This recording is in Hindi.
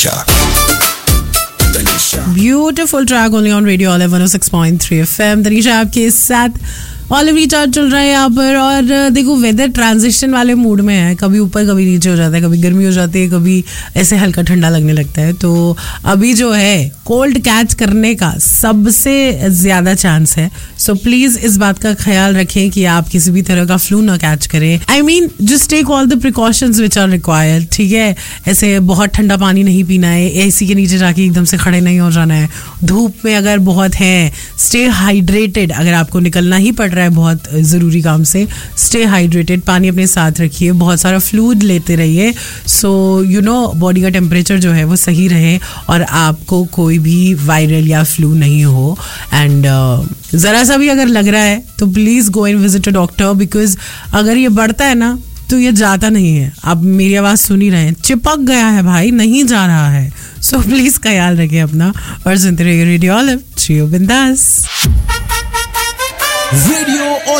Beautiful track only on Radio Olive 106.3 FM. Tanisha आपके साथ ऑलिव रिचार्ज चल रहा है यहाँ पर. और देखो वेदर ट्रांजिशन वाले मूड में है, कभी ऊपर कभी नीचे हो जाता है, कभी गर्मी हो जाती है, कभी ऐसे हल्का ठंडा लगने लगता है. तो अभी जो है कोल्ड कैच करने का सबसे ज़्यादा चांस है. सो प्लीज़ इस बात का ख्याल रखें कि आप किसी भी तरह का फ्लू ना कैच करें. I mean just take all the precautions which are required. ठीक है, ऐसे बहुत ठंडा पानी नहीं पीना है, एसी के नीचे जाके एकदम से खड़े नहीं हो जाना है. धूप में अगर बहुत है, स्टे हाइड्रेटेड. अगर आपको निकलना ही पड़ रहा है बहुत ज़रूरी काम से, स्टे हाइड्रेटेड. पानी अपने साथ रखिए, बहुत सारा फ्लूइड लेते रहिए. सो यू नो बॉडी का टेम्परेचर जो है वो सही रहे और आपको कोई भी वायरल या फ्लू नहीं हो. एंड ज़रा सा भी अगर लग रहा है तो please go and visit a doctor, because अगर ये बढ़ता है ना तो ये जाता नहीं है. आप मेरी आवाज़ सुन ही रहे हैं, चिपक गया है भाई, नहीं जा रहा है. सो प्लीज़ ख्याल रखिए अपना और सुनते रहिए रेडियो ऑलिव. जियो बिंदास. रेडियो